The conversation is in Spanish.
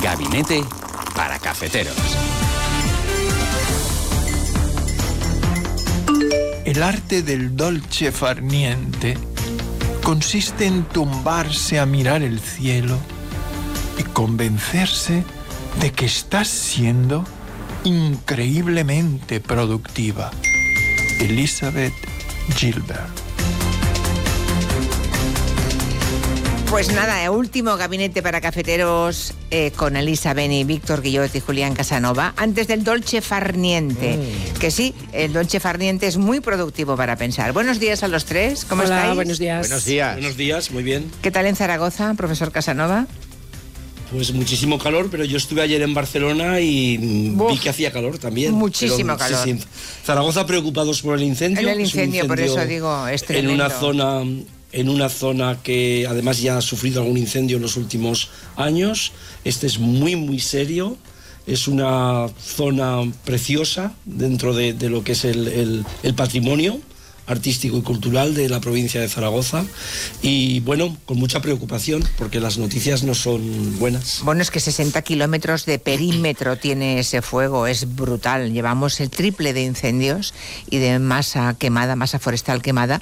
Gabinete para cafeteros. El arte del dolce far niente consiste en tumbarse a mirar el cielo y convencerse de que estás siendo increíblemente productiva. Elizabeth Gilbert. Pues nada, último gabinete para cafeteros con Elisa Beni, Víctor Guillot y Julián Casanova. Antes del dolce far niente, que sí, el dolce far niente es muy productivo para pensar. Buenos días a los tres, ¿cómo Hola, estáis? buenos días. Buenos días. Buenos días, muy bien. ¿Qué tal en Zaragoza, profesor Casanova? Pues muchísimo calor, pero yo estuve ayer en Barcelona y vi que hacía calor también. Muchísimo calor. Sí. Zaragoza preocupados por el incendio. En el incendio, por eso digo, es tremendo. En una zona que además ya ha sufrido algún incendio en los últimos años. Este es muy, muy serio. Es una zona preciosa dentro de lo que es el patrimonio artístico y cultural de la provincia de Zaragoza y bueno, con mucha preocupación porque las noticias no son buenas. Bueno, es que 60 kilómetros de perímetro tiene ese fuego, es brutal. Llevamos el triple de incendios y de masa quemada, masa forestal quemada